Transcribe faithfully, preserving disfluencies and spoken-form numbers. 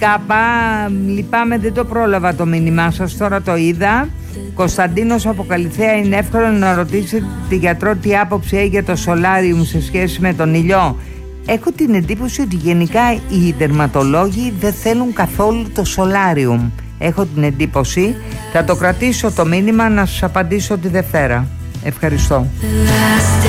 Κάπα, λυπάμαι, δεν το πρόλαβα το μήνυμά σας, τώρα το είδα. Κωνσταντίνος από Καλιθέα, είναι εύκολο να ρωτήσει τη γιατρό τι άποψη έχει για το σολάριουμ σε σχέση με τον ήλιο. Έχω την εντύπωση ότι γενικά οι δερματολόγοι δεν θέλουν καθόλου το σολάριουμ. Έχω την εντύπωση. Θα το κρατήσω το μήνυμα να σας απαντήσω τη Δευτέρα. Ευχαριστώ.